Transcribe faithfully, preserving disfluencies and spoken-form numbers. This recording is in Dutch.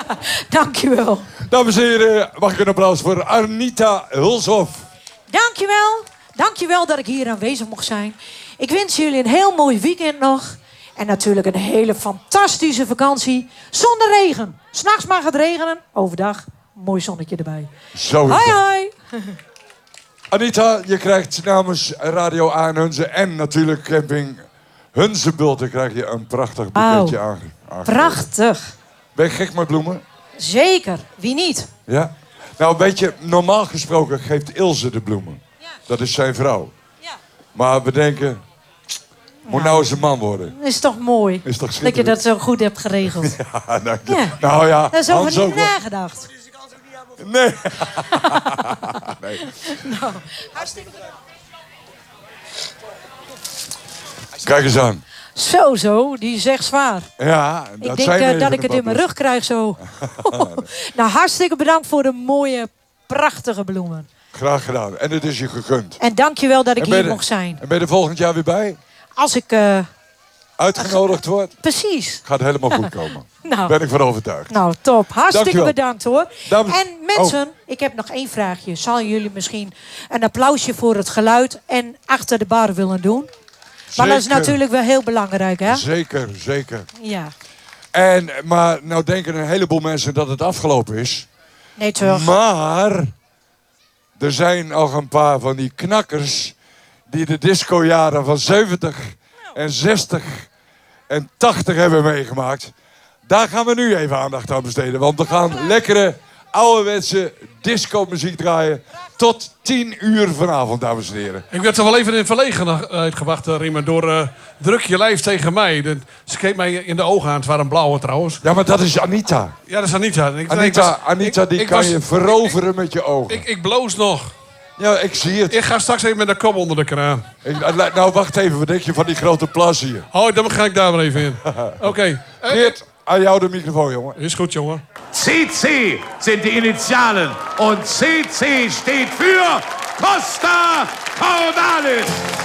Dankjewel. Dames en heren, mag ik een applaus voor Anita Hulshoff. Dankjewel. Dankjewel dat ik hier aanwezig mocht zijn. Ik wens jullie een heel mooi weekend nog. En natuurlijk een hele fantastische vakantie. Zonder regen. 's Nachts mag het regenen. Overdag mooi zonnetje erbij. Zo is hoi, dat. hoi. Anita, je krijgt namens Radio Aanhunze en natuurlijk camping Hunzebulten krijg je een prachtig boeketje Wauw. aange- aangeboden. Prachtig. Ben je gek met bloemen? Zeker. Wie niet? Ja. Nou, weet je, normaal gesproken geeft Ilse de bloemen. Ja. Dat is zijn vrouw. Ja. Maar we denken, moet nou eens een man worden. Is toch mooi. Is toch dat je schitterend? dat zo goed hebt geregeld. Ja, nou, Ja. nou ja, Daar is over Hans niet ook wel. nagedacht. Nee. nee. Nou, hartstikke bedankt. Kijk eens aan. Zo, zo. Die is echt zwaar. Ja, dat Ik denk zijn eh, even dat ik de het in mijn babbels. rug krijg zo. Nou, hartstikke bedankt voor de mooie, prachtige bloemen. Graag gedaan. En het is je gegund. En dankjewel dat ik En ben hier je- mocht zijn. En ben je er volgend jaar weer bij? Als ik... eh, Uitgenodigd wordt? precies. Gaat helemaal goed komen. Nou, Ben ik van overtuigd. nou, top. Hartstikke Dankjewel. bedankt hoor. Dames- En mensen, ik heb nog één vraagje. Zal jullie misschien een applausje voor het geluid en achter de bar willen doen? Maar dat is Zeker. natuurlijk wel heel belangrijk, hè? Zeker, zeker. Ja. En, maar nou denken een heleboel mensen dat het afgelopen is. Nee, toch? Maar er zijn nog een paar van die knakkers die de discojaren van zeventig en zestig en tachtig hebben meegemaakt. Daar gaan we nu even aandacht aan besteden. Want we gaan lekkere, ouderwetse disco-muziek draaien. Tot tien uur vanavond, dames en heren. Ik werd er wel even in verlegenheid gebracht, uh, Riemer, door uh, druk je lijf tegen mij. De, ze keek mij in de ogen aan, het waren blauwe trouwens. Ja, maar dat is Anita. Ja, dat is Anita. Ik, Anita, ik was- Anita ik- die ik kan was- je veroveren met je ogen. Ik, ik bloos nog. Ja, ik zie het. Ik ga straks even met een kop onder de kraan. Ik- nou, wacht even. Wat denk je van die grote plas hier? Oh, dan ga ik daar maar even in. Oké. Okay. Geert, aan jou de microfoon, jongen. Is goed, jongen. C C sind die Initialen und C C steht für Costa Cordalis.